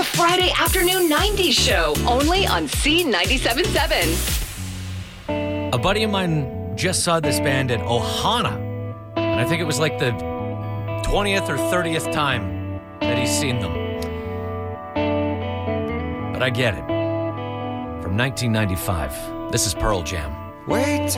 The Friday Afternoon 90s Show, only on C97.7. A buddy of mine just saw this band at Ohana, and I think it was like the 20th or 30th time that he's seen them. But I get it. From 1995, this is Pearl Jam. Wait